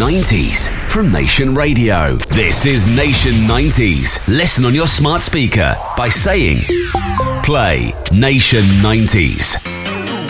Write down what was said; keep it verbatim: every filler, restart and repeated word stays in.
nineties from Nation Radio. This is Nation nineties. Listen on your smart speaker by saying, play Nation nineties.